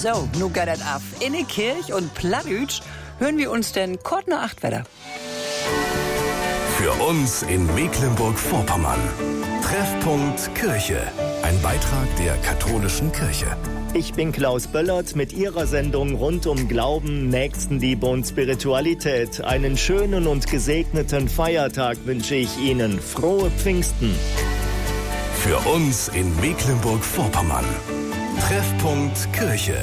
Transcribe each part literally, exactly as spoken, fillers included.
So, nu geht das ab. In die Kirche und Plattdütsch hören wir uns denn kort nach acht Wetter. Für uns in Mecklenburg-Vorpommern. Treffpunkt Kirche. Ein Beitrag der katholischen Kirche. Ich bin Klaus Böllert mit Ihrer Sendung rund um Glauben, Nächstenliebe und Spiritualität. Einen schönen und gesegneten Feiertag wünsche ich Ihnen. Frohe Pfingsten. Für uns in Mecklenburg-Vorpommern. Treffpunkt Kirche.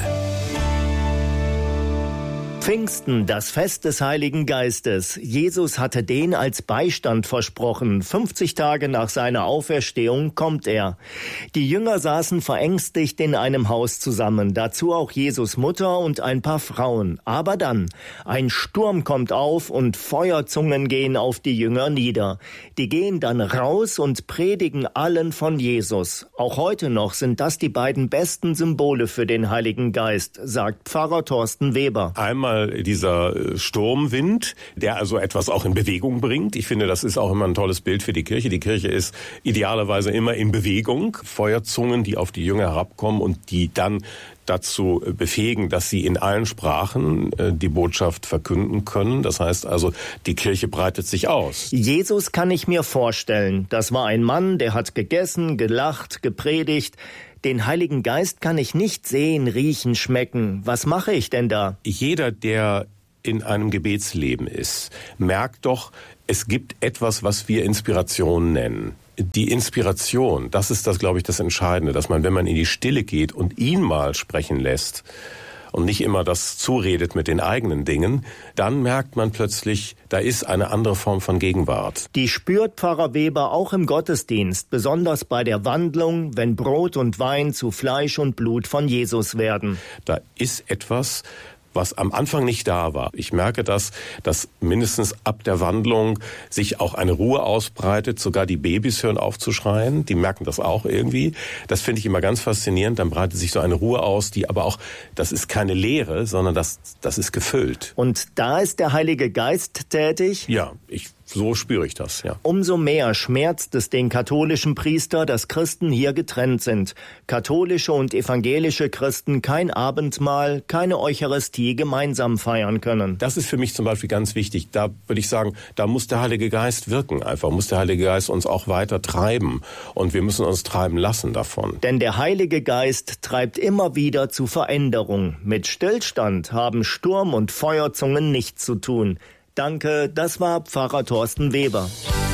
Pfingsten, das Fest des Heiligen Geistes. Jesus hatte den als Beistand versprochen. fünfzig Tage nach seiner Auferstehung kommt er. Die Jünger saßen verängstigt in einem Haus zusammen, dazu auch Jesus Mutter und ein paar Frauen. Aber dann, ein Sturm kommt auf und Feuerzungen gehen auf die Jünger nieder. Die gehen dann raus und predigen allen von Jesus. Auch heute noch sind das die beiden besten Symbole für den Heiligen Geist, sagt Pfarrer Thorsten Weber. Einmal dieser Sturmwind, der also etwas auch in Bewegung bringt. Ich finde, das ist auch immer ein tolles Bild für die Kirche. Die Kirche ist idealerweise immer in Bewegung. Feuerzungen, die auf die Jünger herabkommen und die dann dazu befähigen, dass sie in allen Sprachen äh, die Botschaft verkünden können. Das heißt also, die Kirche breitet sich aus. Jesus kann ich mir vorstellen. Das war ein Mann, der hat gegessen, gelacht, gepredigt. Den Heiligen Geist kann ich nicht sehen, riechen, schmecken. Was mache ich denn da? Jeder, der in einem Gebetsleben ist, merkt doch, es gibt etwas, was wir Inspiration nennen. Die Inspiration, das ist das, glaube ich, das Entscheidende, dass man, wenn man in die Stille geht und ihn mal sprechen lässt und nicht immer das zuredet mit den eigenen Dingen, dann merkt man plötzlich, da ist eine andere Form von Gegenwart. Die spürt Pfarrer Weber auch im Gottesdienst, besonders bei der Wandlung, wenn Brot und Wein zu Fleisch und Blut von Jesus werden. Da ist etwas, was am Anfang nicht da war. Ich merke das, dass mindestens ab der Wandlung sich auch eine Ruhe ausbreitet. Sogar die Babys hören auf zu schreien. Die merken das auch irgendwie. Das finde ich immer ganz faszinierend. Dann breitet sich so eine Ruhe aus, die aber auch, das ist keine Leere, sondern das, das ist gefüllt. Und da ist der Heilige Geist tätig? Ja, ich So spüre ich das, ja. Umso mehr schmerzt es den katholischen Priester, dass Christen hier getrennt sind. Katholische und evangelische Christen kein Abendmahl, keine Eucharistie gemeinsam feiern können. Das ist für mich zum Beispiel ganz wichtig. Da würde ich sagen, da muss der Heilige Geist wirken einfach. Muss der Heilige Geist uns auch weiter treiben. Und wir müssen uns treiben lassen davon. Denn der Heilige Geist treibt immer wieder zu Veränderung. Mit Stillstand haben Sturm und Feuerzungen nichts zu tun. Danke, das war Pfarrer Thorsten Weber.